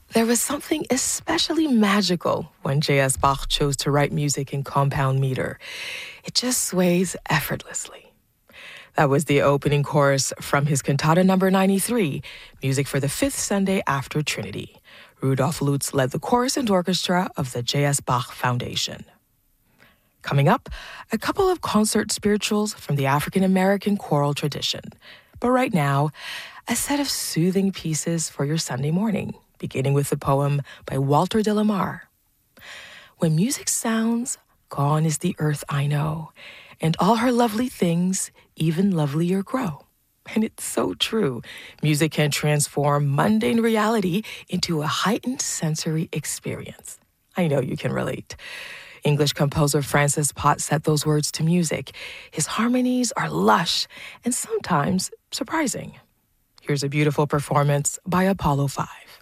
There was something especially magical when J.S. Bach chose to write music in compound meter. It just sways effortlessly. That was the opening chorus from his Cantata No. 93, music for the fifth Sunday after Trinity. Rudolf Lutz led the chorus and orchestra of the J.S. Bach Foundation. Coming up, a couple of concert spirituals from the African-American choral tradition. But right now, a set of soothing pieces for your Sunday morning, beginning with the poem by Walter de la Mare. When music sounds, gone is the earth I know, and all her lovely things even lovelier grow. And it's so true. Music can transform mundane reality into a heightened sensory experience. I know you can relate. English composer Francis Pott set those words to music. His harmonies are lush and sometimes surprising. Here's a beautiful performance by Apollo 5.